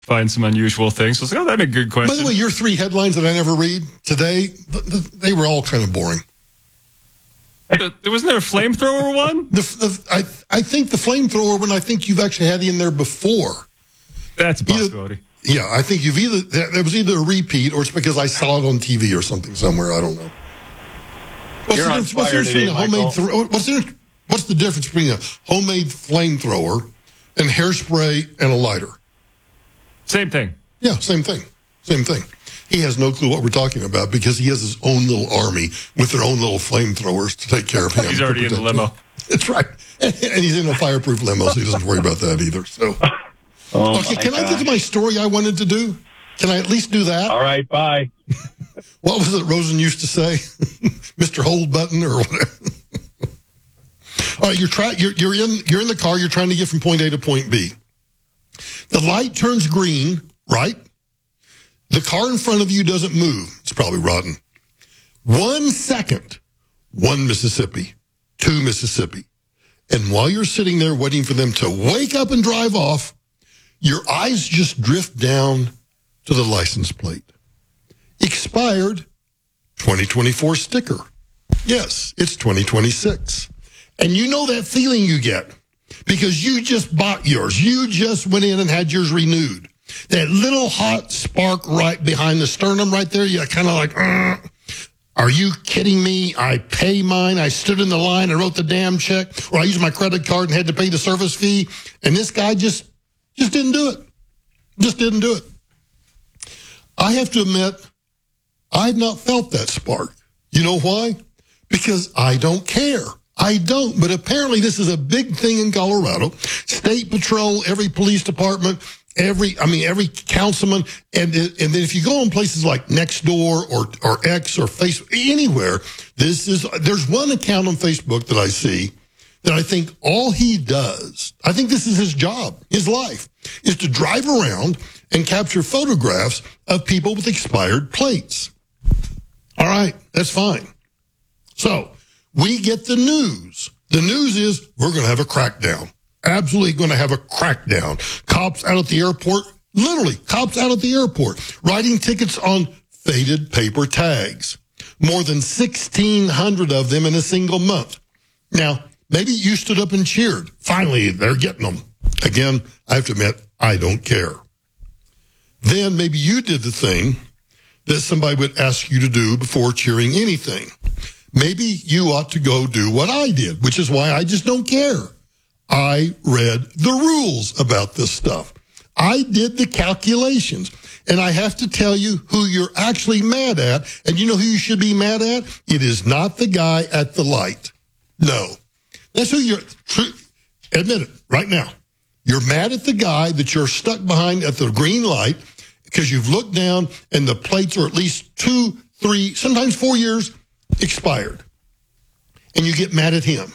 find some unusual things. I was like, oh, that'd be a good question. By the way, your 3 headlines that I never read today, they were all kind of boring. Wasn't there a flamethrower one? I think the flamethrower one, I think you've actually had in there before. That's a possibility. Yeah, I think there was either a repeat or it's because I saw it on TV or something somewhere. I don't know. What's the difference between a homemade flamethrower and hairspray and a lighter? Same thing. Yeah, same thing. Same thing. He has no clue what we're talking about because he has his own little army with their own little flamethrowers to take care of him. He's already in the limo. That's right. And he's in a fireproof limo, so he doesn't worry about that either. So, okay, can I get to my story I wanted to do? Can I at least do that? All right, bye. What was it Rosen used to say? Mr. Hold Button or whatever. All right, you're in the car, you're trying to get from point A to point B. The light turns green, right? The car in front of you doesn't move. It's probably rotten. 1 second, 1 Mississippi, 2 Mississippi. And while you're sitting there waiting for them to wake up and drive off, your eyes just drift down to the license plate. Expired 2024 sticker. Yes, it's 2026. And you know that feeling you get because you just bought yours. You just went in and had yours renewed. That little hot spark right behind the sternum right there, you're kind of like, are you kidding me? I pay mine. I stood in the line. I wrote the damn check. Or I used my credit card and had to pay the service fee. And this guy just didn't do it. Just didn't do it. I have to admit, I've not felt that spark. You know why? Because I don't care. I don't. But apparently this is a big thing in Colorado. State Patrol, every police department, every councilman, and then if you go on places like Nextdoor or X or Facebook, anywhere, there's one account on Facebook that I see that I think all he does, I think this is his job, his life, is to drive around and capture photographs of people with expired plates. All right, that's fine. So we get the news. The news is we're going to have a crackdown. Absolutely going to have a crackdown. Cops out at the airport, literally cops out at the airport, writing tickets on faded paper tags. More than 1,600 of them in a single month. Now, maybe you stood up and cheered. Finally, they're getting them. Again, I have to admit, I don't care. Then maybe you did the thing that somebody would ask you to do before cheering anything. Maybe you ought to go do what I did, which is why I just don't care. I read the rules about this stuff. I did the calculations. And I have to tell you who you're actually mad at. And you know who you should be mad at? It is not the guy at the light. No. That's who admit it right now. You're mad at the guy that you're stuck behind at the green light because you've looked down and the plates are at least 2, 3, sometimes 4 years expired. And you get mad at him.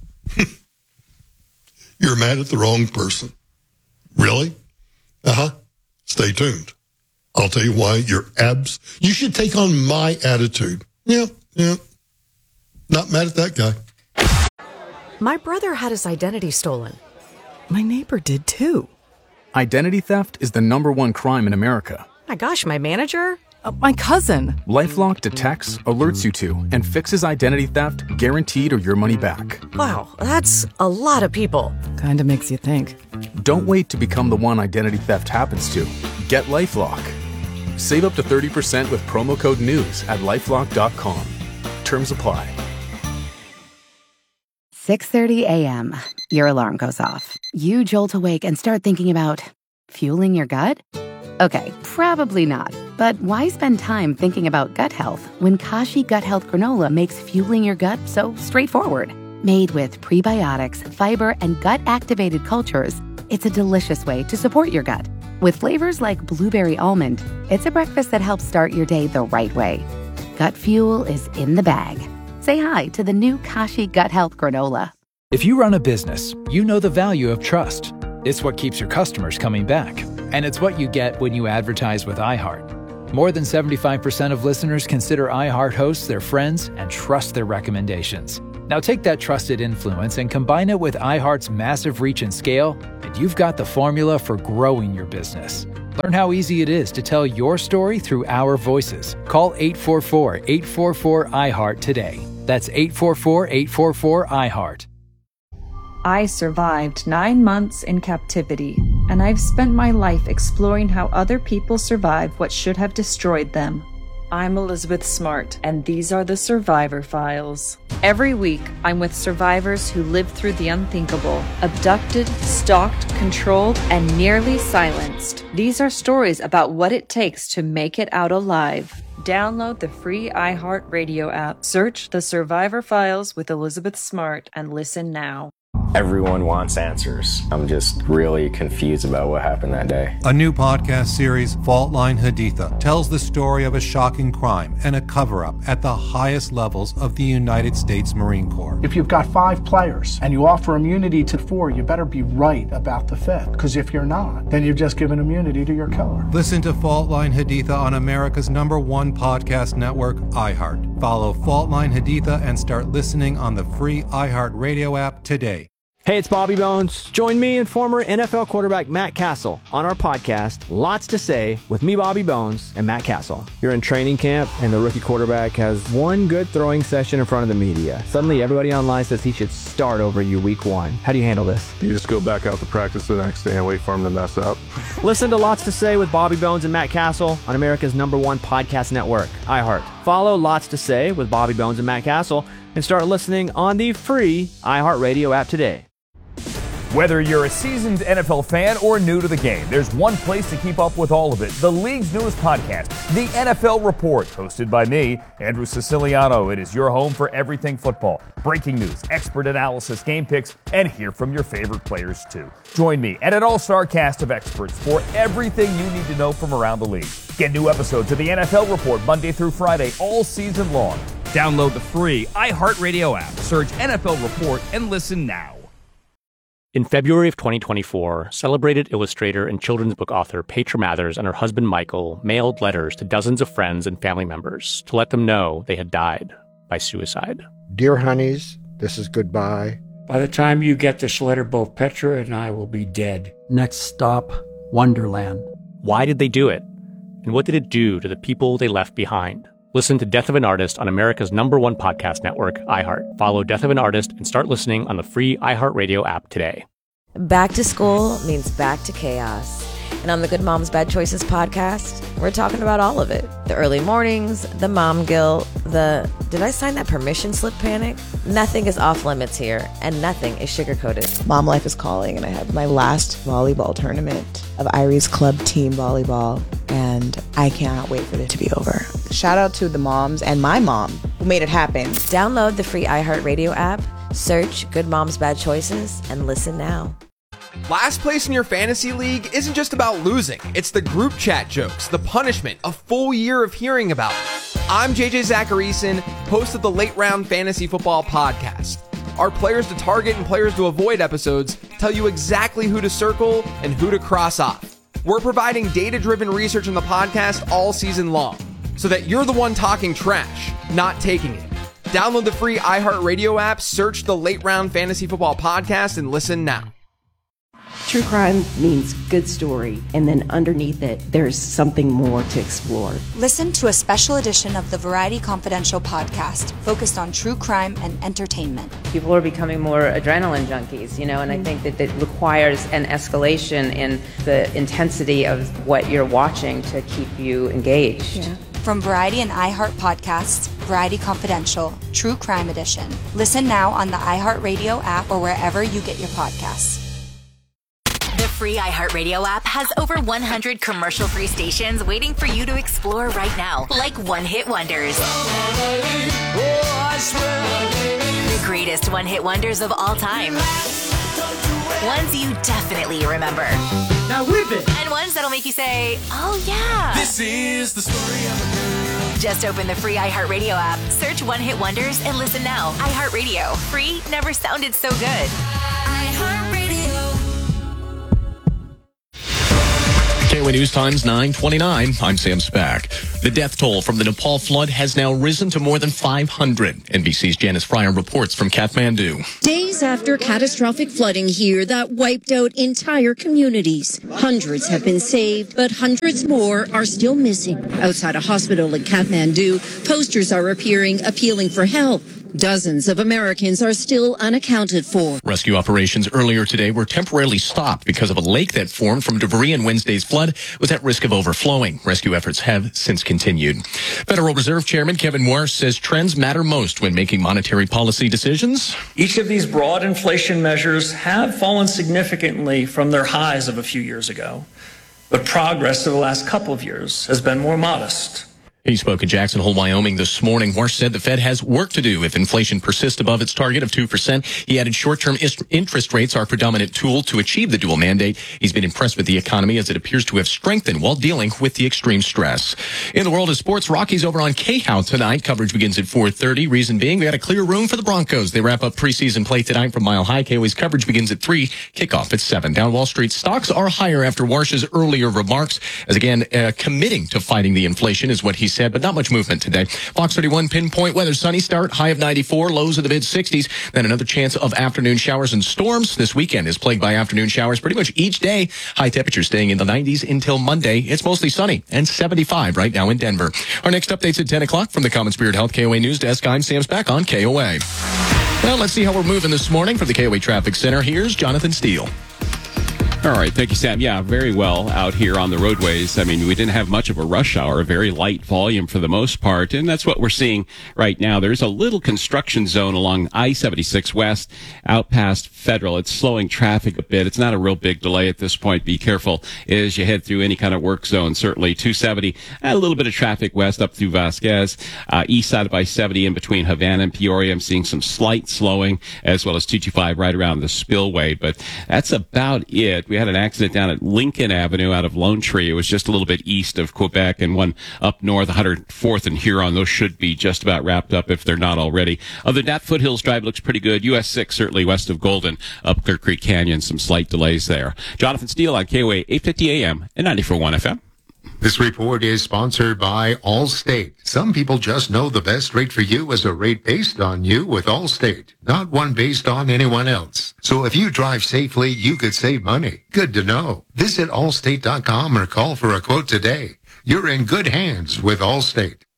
You're mad at the wrong person. Really? Stay tuned. I'll tell you why you should take on my attitude. Yeah. Not mad at that guy. My brother had his identity stolen. My neighbor did too. Identity theft is the #1 crime in America. My gosh, my manager? My cousin. LifeLock detects, alerts you to, and fixes identity theft guaranteed or your money back. Wow, that's a lot of people. Kinda makes you think. Don't wait to become the one identity theft happens to. Get LifeLock. Save up to 30% with promo code NEWS at LifeLock.com. Terms apply. 6:30 a.m. Your alarm goes off. You jolt awake and start thinking about fueling your gut? Okay, probably not. But why spend time thinking about gut health when Kashi Gut Health Granola makes fueling your gut so straightforward? Made with prebiotics, fiber, and gut-activated cultures, it's a delicious way to support your gut. With flavors like blueberry almond, it's a breakfast that helps start your day the right way. Gut fuel is in the bag. Say hi to the new Kashi Gut Health Granola. If you run a business, you know the value of trust. It's what keeps your customers coming back. And it's what you get when you advertise with iHeart. More than 75% of listeners consider iHeart hosts their friends and trust their recommendations. Now take that trusted influence and combine it with iHeart's massive reach and scale, and you've got the formula for growing your business. Learn how easy it is to tell your story through our voices. Call 844-844-iHeart today. That's 844-844-iHeart. I survived 9 months in captivity, and I've spent my life exploring how other people survive what should have destroyed them. I'm Elizabeth Smart, and these are the Survivor Files. Every week, I'm with survivors who lived through the unthinkable, abducted, stalked, controlled, and nearly silenced. These are stories about what it takes to make it out alive. Download the free iHeartRadio app, search The Survivor Files with Elizabeth Smart, and listen now. Everyone wants answers. I'm just really confused about what happened that day. A new podcast series, Fault Line Haditha, tells the story of a shocking crime and a cover-up at the highest levels of the United States Marine Corps. If you've got 5 players and you offer immunity to 4, you better be right about the 5th. Because if you're not, then you've just given immunity to your killer. Listen to Fault Line Haditha on America's #1 podcast network, iHeart. Follow Fault Line Haditha and start listening on the free iHeartRadio app today. Hey, it's Bobby Bones. Join me and former NFL quarterback Matt Castle on our podcast, Lots to Say, with me, Bobby Bones, and Matt Castle. You're in training camp, and the rookie quarterback has one good throwing session in front of the media. Suddenly, everybody online says he should start over you week 1. How do you handle this? You just go back out to practice the next day and wait for him to mess up. Listen to Lots to Say with Bobby Bones and Matt Castle on America's #1 podcast network, iHeart. Follow Lots to Say with Bobby Bones and Matt Castle and start listening on the free iHeartRadio app today. Whether you're a seasoned NFL fan or new to the game, there's one place to keep up with all of it. The league's newest podcast, The NFL Report, hosted by me, Andrew Siciliano. It is your home for everything football. Breaking news, expert analysis, game picks, and hear from your favorite players too. Join me and an all-star cast of experts for everything you need to know from around the league. Get new episodes of The NFL Report Monday through Friday all season long. Download the free iHeartRadio app, search NFL Report, and listen now. In February of 2024, celebrated illustrator and children's book author Petra Mathers and her husband Michael mailed letters to dozens of friends and family members to let them know they had died by suicide. Dear honeys, this is goodbye. By the time you get this letter, both Petra and I will be dead. Next stop, Wonderland. Why did they do it? And what did it do to the people they left behind? Listen to Death of an Artist on America's #1 podcast network, iHeart. Follow Death of an Artist and start listening on the free iHeartRadio app today. Back to school means back to chaos. And on the Good Moms Bad Choices podcast, we're talking about all of it. The early mornings, the mom guilt, the did I sign that permission slip panic? Nothing is off limits here, and nothing is sugar-coated. Mom life is calling, and I have my last volleyball tournament of Irie's club team volleyball, and I cannot wait for it to be over. Shout out to the moms and my mom who made it happen. Download the free iHeartRadio app, search Good Moms Bad Choices, and listen now. Last place in your fantasy league isn't just about losing. It's the group chat jokes, the punishment, a full year of hearing about it. I'm JJ Zacharyson, host of the Late Round Fantasy Football Podcast. Our players to target and players to avoid episodes tell you exactly who to circle and who to cross off. We're providing data-driven research in the podcast all season long, so that you're the one talking trash, not taking it. Download the free iHeartRadio app, search the Late Round Fantasy Football Podcast, and listen now. True crime means good story, and then underneath it, there's something more to explore. Listen to a special edition of the Variety Confidential podcast focused on true crime and entertainment. People are becoming more adrenaline junkies, and I think that it requires an escalation in the intensity of what you're watching to keep you engaged. Yeah. From Variety and iHeart Podcasts, Variety Confidential, True Crime Edition. Listen now on the iHeartRadio app or wherever you get your podcasts. The free iHeartRadio app has over 100 commercial-free stations waiting for you to explore right now, like one-hit wonders. The greatest one-hit wonders of all time. Ones you definitely remember. Now whip it! And ones that'll make you say, oh yeah. This is the story of a girl. Just open the free iHeartRadio app, search One Hit Wonders, and listen now. iHeartRadio. Free never sounded so good. Can't KOA News Times 9:29. I'm Sam Spack. The death toll from the Nepal flood has now risen to more than 500. NBC's Janice Fryer reports from Kathmandu. Days after catastrophic flooding here that wiped out entire communities. Hundreds have been saved, but hundreds more are still missing. Outside a hospital in Kathmandu, posters are appearing appealing for help. Dozens of Americans are still unaccounted for. Rescue operations earlier today were temporarily stopped because of a lake that formed from debris in Wednesday's flood was at risk of overflowing. Rescue efforts have since continued. Federal Reserve Chairman Kevin Warsh says trends matter most when making monetary policy decisions. Each of these broad inflation measures have fallen significantly from their highs of a few years ago, but progress over the last couple of years has been more modest. He spoke in Jackson Hole, Wyoming this morning. Warsh said the Fed has work to do if inflation persists above its target of 2%. He added short-term interest rates are a predominant tool to achieve the dual mandate. He's been impressed with the economy as it appears to have strengthened while dealing with the extreme stress. In the world of sports, Rockies over on KHOW tonight. Coverage begins at 4:30. Reason being, we got a clear room for the Broncos. They wrap up preseason play tonight from Mile High. KOA's coverage begins at 3. Kickoff at 7. Down Wall Street, stocks are higher after Warsh's earlier remarks. As again, committing to fighting the inflation is what he said, but not much movement today. Fox 31 pinpoint weather, sunny start, high of 94, lows of the mid-60s. Then another chance of afternoon showers and storms. This weekend is plagued by afternoon showers pretty much each day. High temperatures staying in the 90s until Monday. It's mostly sunny and 75 right now in Denver. Our next update's at 10 o'clock from the Common Spirit Health KOA News Desk. I'm Sam Spack on KOA. Well, let's see how we're moving this morning for the KOA Traffic Center. Here's Jonathan Steele. All right. Thank you, Sam. Yeah, very well out here on the roadways. I mean, we didn't have much of a rush hour, a very light volume for the most part, and that's what we're seeing right now. There's a little construction zone along I-76 West out past Federal. It's slowing traffic a bit. It's not a real big delay at this point. Be careful as you head through any kind of work zone. Certainly 270, a little bit of traffic west up through Vasquez. East side of I-70 in between Havana and Peoria. I'm seeing some slight slowing, as well as 225 right around the spillway, but that's about it. We had an accident down at Lincoln Avenue out of Lone Tree. It was just a little bit east of Quebec, and one up north, 104th and Huron. Those should be just about wrapped up if they're not already. Other than that, Foothills Drive looks pretty good. US 6 certainly west of Golden, up Clear Creek Canyon, some slight delays there. Jonathan Steele on KOA 850 AM and 94.1 FM. This report is sponsored by Allstate. Some people just know the best rate for you is a rate based on you with Allstate, not one based on anyone else. So if you drive safely, you could save money. Good to know. Visit allstate.com or call for a quote today. You're in good hands with Allstate.